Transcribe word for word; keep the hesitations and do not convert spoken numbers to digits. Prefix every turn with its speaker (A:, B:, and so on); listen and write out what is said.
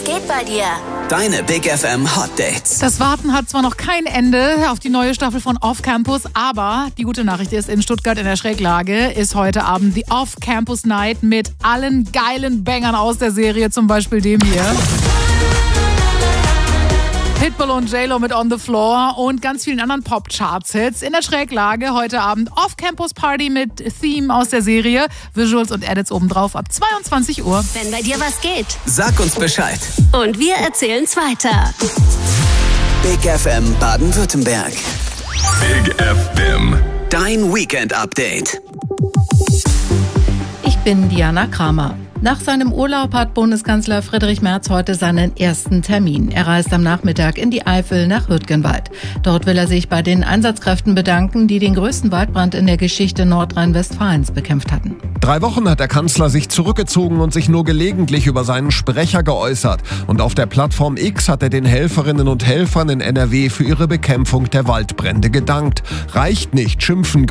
A: Was geht bei dir?
B: Deine Big F M Hot Dates.
C: Das Warten hat zwar noch kein Ende auf die neue Staffel von Off Campus, aber die gute Nachricht ist, in Stuttgart in der Schräglage ist heute Abend die Off Campus Night mit allen geilen Bangern aus der Serie, zum Beispiel dem hier. Pitbull und J-Lo mit On the Floor und ganz vielen anderen Pop-Charts-Hits. In der Schräglage heute Abend Off-Campus-Party mit Theme aus der Serie. Visuals und Edits obendrauf ab zweiundzwanzig Uhr.
A: Wenn bei dir was geht.
B: Sag uns Bescheid.
A: Und wir erzählen's weiter.
B: Big F M Baden-Württemberg.
D: Big F M.
B: Dein Weekend-Update.
E: Ich bin Diana Kramer. Nach seinem Urlaub hat Bundeskanzler Friedrich Merz heute seinen ersten Termin. Er reist am Nachmittag in die Eifel nach Hürtgenwald. Dort will er sich bei den Einsatzkräften bedanken, die den größten Waldbrand in der Geschichte Nordrhein-Westfalens bekämpft hatten.
F: Drei Wochen hat der Kanzler sich zurückgezogen und sich nur gelegentlich über seinen Sprecher geäußert. Und auf der Plattform X hat er den Helferinnen und Helfern in N R W für ihre Bekämpfung der Waldbrände gedankt. Reicht nicht, schimpfen